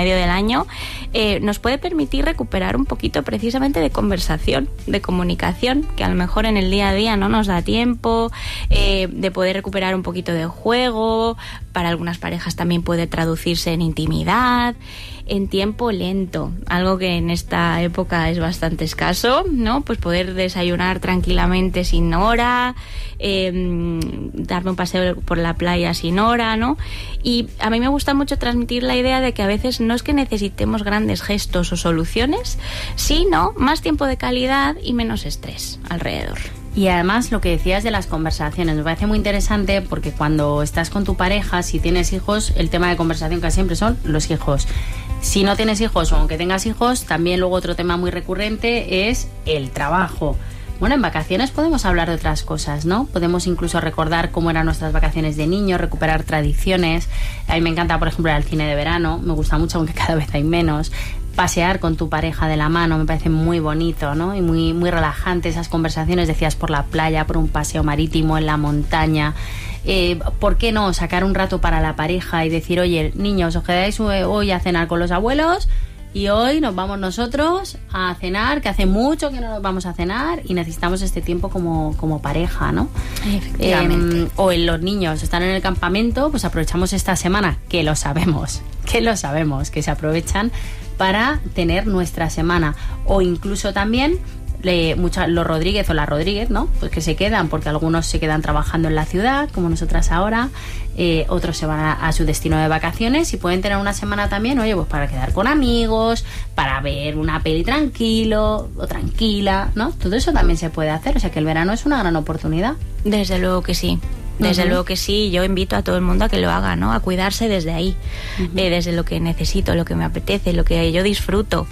medio del año, nos puede permitir recuperar un poquito precisamente de conversación, de comunicación, que a lo mejor en el día a día no nos da tiempo, de poder recuperar un poquito de juego. Para algunas parejas también puede traducirse en intimidad, en tiempo lento, algo que en esta época es bastante escaso, ¿no? Pues poder desayunar tranquilamente sin hora, darme un paseo por la playa sin hora, ¿no? Y a mí me gusta mucho transmitir la idea de que a veces no es que necesitemos grandes gestos o soluciones, sino más tiempo de calidad y menos estrés alrededor. Y además lo que decías de las conversaciones me parece muy interesante, porque cuando estás con tu pareja, si tienes hijos, el tema de conversación casi siempre son los hijos. Si no tienes hijos o aunque tengas hijos, también luego otro tema muy recurrente es el trabajo. Bueno, en vacaciones podemos hablar de otras cosas, ¿no? Podemos incluso recordar cómo eran nuestras vacaciones de niños, recuperar tradiciones. A mí me encanta, por ejemplo, ir al cine de verano, me gusta mucho, aunque cada vez hay menos. Pasear con tu pareja de la mano me parece muy bonito, ¿no? Y muy, muy relajante esas conversaciones, decías, por la playa, por un paseo marítimo, en la montaña. ¿Por qué no sacar un rato para la pareja y decir, oye, niños, os quedáis hoy a cenar con los abuelos y hoy nos vamos nosotros a cenar, que hace mucho que no nos vamos a cenar y necesitamos este tiempo como pareja, ¿no? Efectivamente. O en los niños están en el campamento, pues aprovechamos esta semana, que lo sabemos, que se aprovechan para tener nuestra semana. O incluso también los Rodríguez o las Rodríguez, ¿no? Pues que se quedan, porque algunos se quedan trabajando en la ciudad, como nosotras ahora, otros se van a su destino de vacaciones y pueden tener una semana también, oye, pues para quedar con amigos, para ver una peli tranquilo o tranquila, ¿no? Todo eso también se puede hacer, o sea que el verano es una gran oportunidad. Desde luego que sí. Desde luego que sí, yo invito a todo el mundo a que lo haga, ¿no? A cuidarse desde ahí, desde lo que necesito, lo que me apetece, lo que yo disfruto.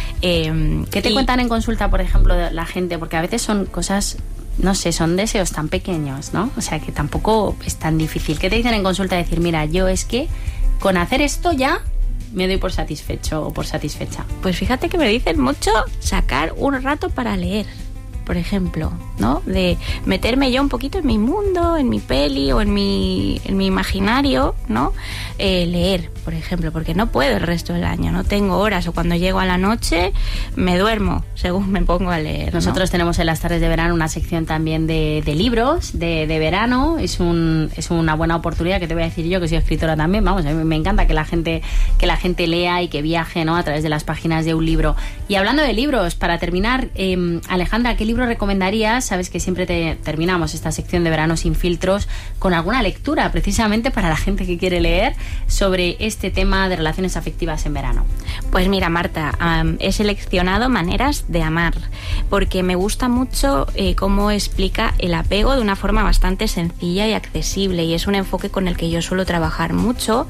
¿Qué te cuentan en consulta, por ejemplo, la gente? Porque a veces son cosas, no sé, son deseos tan pequeños, ¿no? O sea, que tampoco es tan difícil. ¿Qué te dicen en consulta? Decir, mira, yo es que con hacer esto ya me doy por satisfecho o por satisfecha. Pues fíjate que me dicen mucho sacar un rato para leer, por ejemplo, ¿no? De meterme yo un poquito en mi mundo, en mi peli o en mi imaginario, ¿no? Leer, por ejemplo, porque no puedo el resto del año, no tengo horas, o cuando llego a la noche me duermo según me pongo a leer, ¿no? Nosotros tenemos en las tardes de verano una sección también de libros de verano. Es una buena oportunidad, que te voy a decir yo, que soy escritora también. Vamos, a mí me encanta que la gente lea y que viaje, ¿no? A través de las páginas de un libro. Y hablando de libros, para terminar, Alejandra, ¿qué libro recomendarías? Sabes que siempre terminamos esta sección de verano sin filtros con alguna lectura, precisamente para la gente que quiere leer sobre este tema de relaciones afectivas en verano. Pues mira, Marta, he seleccionado Maneras de amar, porque me gusta mucho cómo explica el apego de una forma bastante sencilla y accesible, y es un enfoque con el que yo suelo trabajar mucho,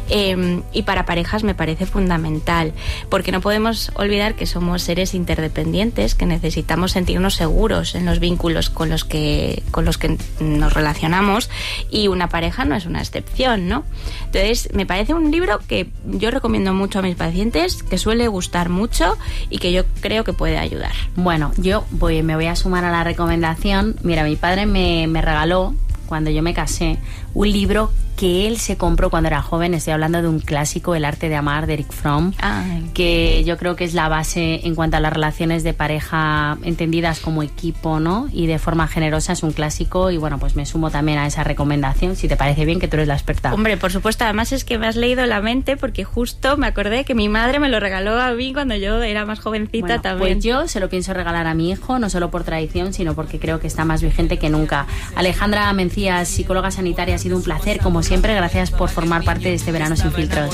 y para parejas me parece fundamental, porque no podemos olvidar que somos seres interdependientes, que necesitamos sentirnos seguros en los vínculos con los que nos relacionamos, y una pareja no es una excepción, ¿no? Entonces, me parece un libro que yo recomiendo mucho a mis pacientes, que suele gustar mucho y que yo creo que puede ayudar. Bueno, yo me voy a sumar a la recomendación. Mira, mi padre me regaló, cuando yo me casé, un libro que él se compró cuando era joven. Estoy hablando de un clásico, El arte de amar, de Erich Fromm, que yo creo que es la base en cuanto a las relaciones de pareja entendidas como equipo, ¿no? Y de forma generosa. Es un clásico y bueno, pues me sumo también a esa recomendación, si te parece bien, que tú eres la experta. Hombre, por supuesto, además es que me has leído la mente, porque justo me acordé que mi madre me lo regaló a mí cuando yo era más jovencita, bueno, también. Pues yo se lo pienso regalar a mi hijo, no solo por tradición, sino porque creo que está más vigente que nunca. Alejandra Mencías, psicóloga sanitaria, ha sido un placer, como siempre. Gracias por formar parte de este Verano sin Filtros.